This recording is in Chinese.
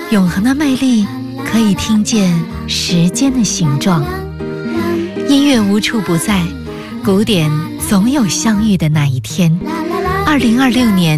永恒的魅力可以听见时间的形状。音乐无处不在，古典总有相遇的那一天。2026年